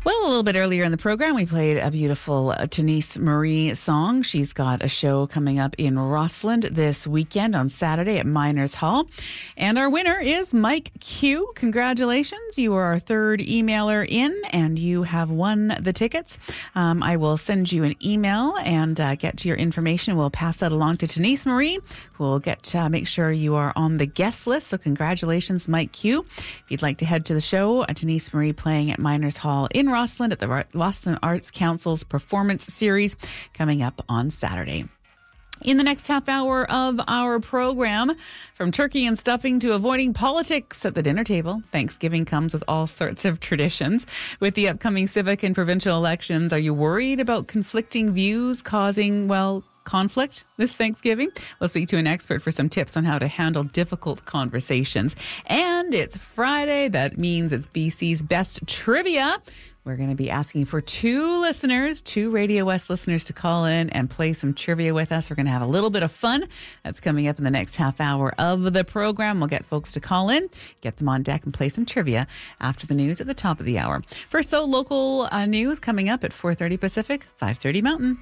Well, a little bit earlier in the program, we played a beautiful Denise Marie song. She's got a show coming up in Rossland this weekend on Saturday at Miners Hall. And our winner is Mike Q. Congratulations. You are our third emailer in, and you have won the tickets. I will send you an email and get to your information. We'll pass that along to Denise Marie, who will make sure you are on the guest list. So congratulations, Mike Q. If you'd like to head to the show, Denise Marie playing at Miners Hall in Rossland at the Rossland Arts Council's performance series coming up on Saturday. In the next half hour of our program, from turkey and stuffing to avoiding politics at the dinner table, Thanksgiving comes with all sorts of traditions. With the upcoming civic and provincial elections, are you worried about conflicting views causing, conflict this Thanksgiving? We'll speak to an expert for some tips on how to handle difficult conversations. And it's Friday. That means it's BC's best trivia. We're going to be asking for two Radio West listeners to call in and play some trivia with us. We're going to have a little bit of fun. That's coming up in the next half hour of the program. We'll get folks to call in, get them on deck, and play some trivia after the news at the top of the hour. First, though, local news coming up at 4:30 Pacific, 5:30 Mountain.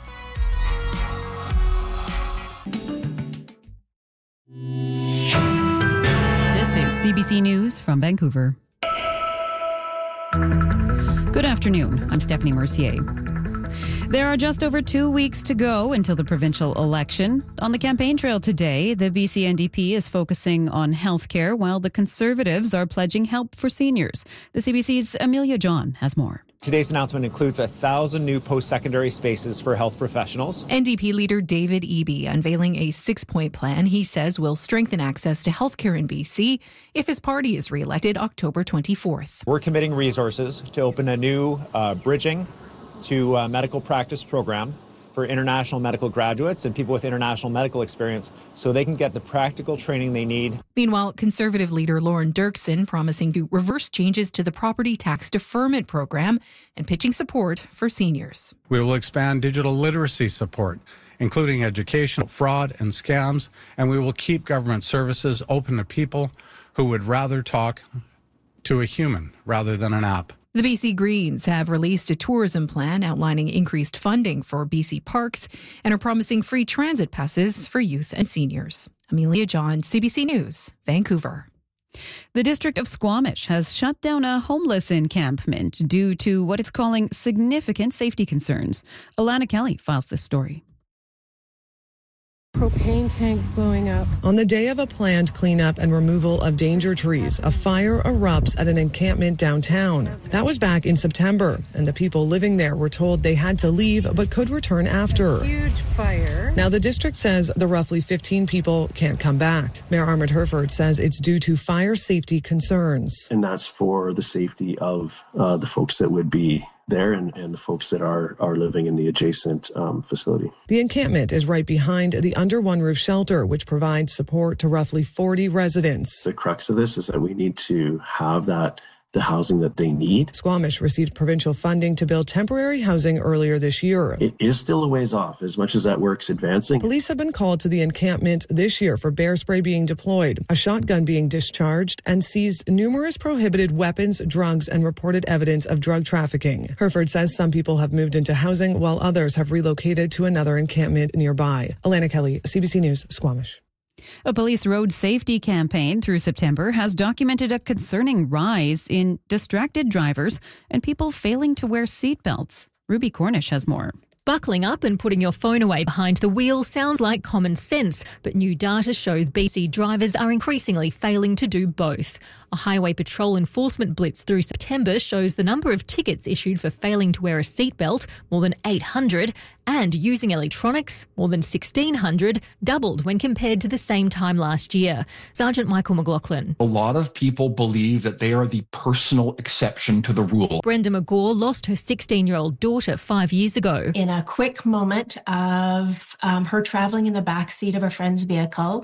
This is CBC News from Vancouver. Good afternoon. I'm Stephanie Mercier. There are just over 2 weeks to go until the provincial election. On the campaign trail today, the BC NDP is focusing on healthcare, while the Conservatives are pledging help for seniors. The CBC's Amelia John has more. Today's announcement includes 1,000 new post-secondary spaces for health professionals. NDP leader David Eby unveiling a 6-point plan he says will strengthen access to healthcare in BC if his party is re-elected October 24th. We're committing resources to open a new bridging to medical practice program for international medical graduates and people with international medical experience so they can get the practical training they need. Meanwhile, Conservative leader Lauren Dirksen promising to reverse changes to the property tax deferment program and pitching support for seniors. We will expand digital literacy support, including education, fraud and scams, and we will keep government services open to people who would rather talk to a human rather than an app. The BC Greens have released a tourism plan outlining increased funding for BC parks and are promising free transit passes for youth and seniors. Amelia John, CBC News, Vancouver. The District of Squamish has shut down a homeless encampment due to what it's calling significant safety concerns. Alana Kelly files this story. Propane tanks blowing up. On the day of a planned cleanup and removal of danger trees, a fire erupts at an encampment downtown. That was back in September, and the people living there were told they had to leave but could return after. A huge fire. Now the district says the roughly 15 people can't come back. Mayor Armand Herford says it's due to fire safety concerns. And that's for the safety of the folks that would be there and the folks that are living in the adjacent facility. The encampment is right behind the Under One Roof shelter, which provides support to roughly 40 residents. The crux of this is that we need to have the housing that they need. Squamish received provincial funding to build temporary housing earlier this year. It is still a ways off, as much as that work's advancing. Police have been called to the encampment this year for bear spray being deployed, a shotgun being discharged, and seized numerous prohibited weapons, drugs, and reported evidence of drug trafficking. Herford says some people have moved into housing while others have relocated to another encampment nearby. Alana Kelly, CBC News, Squamish. A police road safety campaign through September has documented a concerning rise in distracted drivers and people failing to wear seatbelts. Ruby Cornish has more. Buckling up and putting your phone away behind the wheel sounds like common sense, but new data shows BC drivers are increasingly failing to do both. A Highway Patrol enforcement blitz through September shows the number of tickets issued for failing to wear a seatbelt, more than 800, and using electronics, more than 1,600, doubled when compared to the same time last year. Sergeant Michael McLaughlin. A lot of people believe that they are the personal exception to the rule. Brenda McGaw lost her 16-year-old daughter 5 years ago. In a quick moment of her traveling in the backseat of a friend's vehicle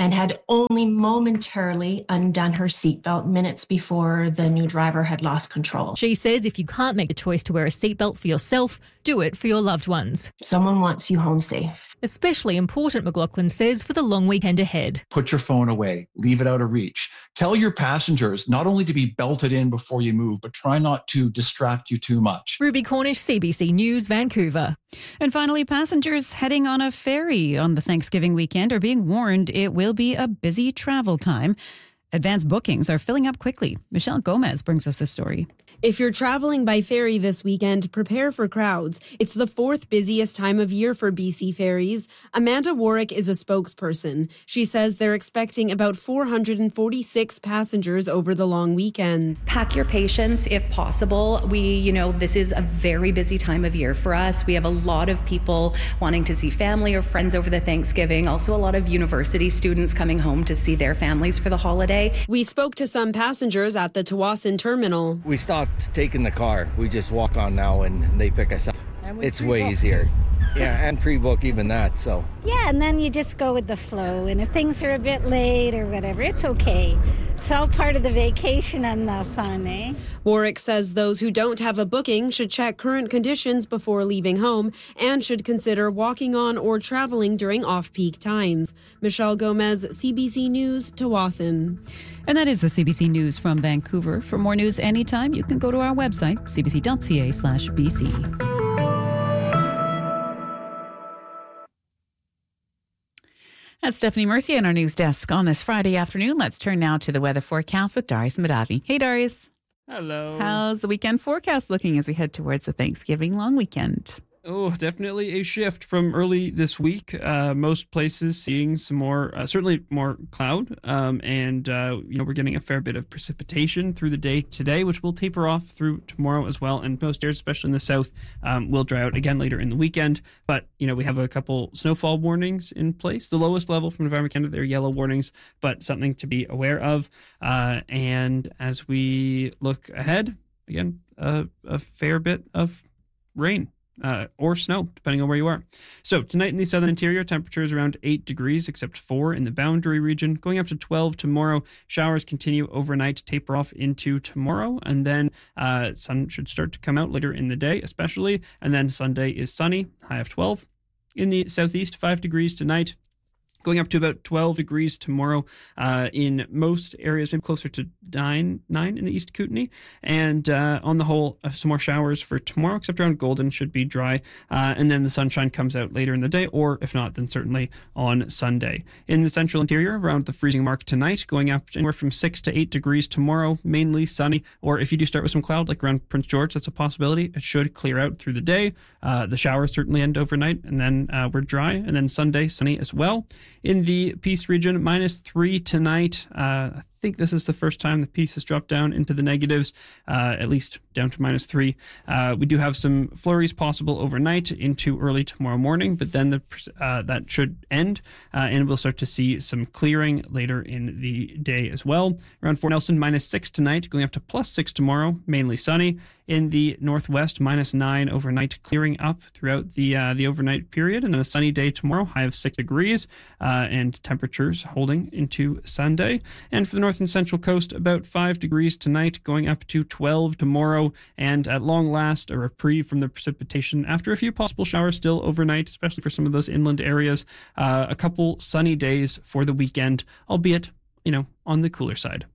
and had only momentarily undone her seatbelt minutes before the new driver had lost control. She says if you can't make the choice to wear a seatbelt for yourself, do it for your loved ones. Someone wants you home safe. Especially important, McLaughlin says, for the long weekend ahead. Put your phone away. Leave it out of reach. Tell your passengers not only to be belted in before you move, but try not to distract you too much. Ruby Cornish, CBC News, Vancouver. And finally, passengers heading on a ferry on the Thanksgiving weekend are being warned it will be a busy travel time. Advanced bookings are filling up quickly. Michelle Gomez brings us this story. If you're traveling by ferry this weekend, prepare for crowds. It's the fourth busiest time of year for BC ferries. Amanda Warwick is a spokesperson. She says they're expecting about 446 passengers over the long weekend. Pack your patience if possible. This is a very busy time of year for us. We have a lot of people wanting to see family or friends over the Thanksgiving. Also a lot of university students coming home to see their families for the holiday. We spoke to some passengers at the Tsawwassen terminal. We stopped taking the car. We just walk on now and they pick us up. It's way easier. Yeah, and pre-book even that, so. Yeah, and then you just go with the flow. And if things are a bit late or whatever, it's okay. It's all part of the vacation and the fun, eh? Warwick says those who don't have a booking should check current conditions before leaving home and should consider walking on or traveling during off-peak times. Michelle Gomez, CBC News, Tsawwassen. And that is the CBC News from Vancouver. For more news anytime, you can go to our website, cbc.ca/BC. That's Stephanie Mercier in our news desk on this Friday afternoon. Let's turn now to the weather forecast with Darius Madavi. Hey, Darius. Hello. How's the weekend forecast looking as we head towards the Thanksgiving long weekend? Oh, definitely a shift from early this week. Most places seeing some more, certainly more cloud. We're getting a fair bit of precipitation through the day today, which will taper off through tomorrow as well. And most areas, especially in the south, will dry out again later in the weekend. But, we have a couple snowfall warnings in place. The lowest level from Environment Canada, they're yellow warnings, but something to be aware of. And as we look ahead, again, a fair bit of rain. Or snow, depending on where you are. So tonight in the southern interior, temperatures around 8 degrees, except 4 in the boundary region, going up to 12 tomorrow. Showers continue overnight, taper off into tomorrow, and then sun should start to come out later in the day, especially. And then Sunday is sunny, high of 12. In the southeast, 5 degrees tonight. Going up to about 12 degrees tomorrow in most areas, maybe closer to 9 in the East Kootenay. And on the whole, some more showers for tomorrow, except around Golden should be dry. And then the sunshine comes out later in the day, or if not, then certainly on Sunday. In the central interior, around the freezing mark tonight, going up anywhere from 6 to 8 degrees tomorrow, mainly sunny. Or if you do start with some cloud, like around Prince George, that's a possibility. It should clear out through the day. The showers certainly end overnight, and then we're dry. And then Sunday, sunny as well. In the Peace region, -3 tonight. I think this is the first time the Peace has dropped down into the negatives, at least down to -3. We do have some flurries possible overnight into early tomorrow morning, but then that should end, and we'll start to see some clearing later in the day as well. Around Fort Nelson, -6 tonight, going up to +6 tomorrow, mainly sunny. In the northwest, -9 overnight, clearing up throughout the overnight period, and then a sunny day tomorrow, high of 6 degrees, and temperatures holding into Sunday. And for the north and central coast, about 5 degrees tonight, going up to 12 tomorrow, and at long last, a reprieve from the precipitation after a few possible showers still overnight, especially for some of those inland areas. A couple sunny days for the weekend, albeit, on the cooler side.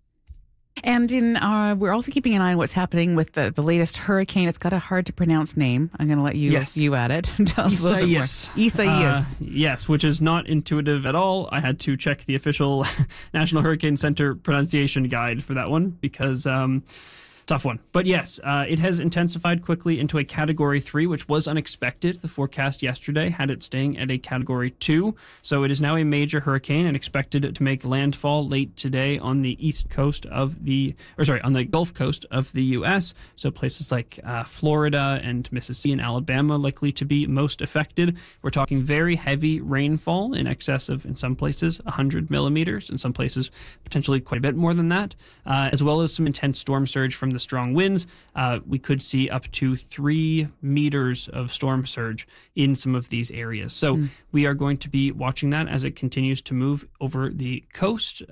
And we're also keeping an eye on what's happening with the latest hurricane. It's got a hard to pronounce name. I'm going to let you at it. Tell us a little bit more. Isaias. Yes, which is not intuitive at all. I had to check the official National Hurricane Center pronunciation guide for that one because tough one. But yes, it has intensified quickly into a Category 3, which was unexpected. The forecast yesterday had it staying at a Category 2. So it is now a major hurricane and expected to make landfall late today on the on the Gulf Coast of the U.S. So places like Florida and Mississippi and Alabama likely to be most affected. We're talking very heavy rainfall in excess of, in some places, 100 millimeters. In some places, potentially quite a bit more than that, as well as some intense storm surge from the the strong winds, we could see up to 3 meters of storm surge in some of these areas. So we are going to be watching that as it continues to move over the coast.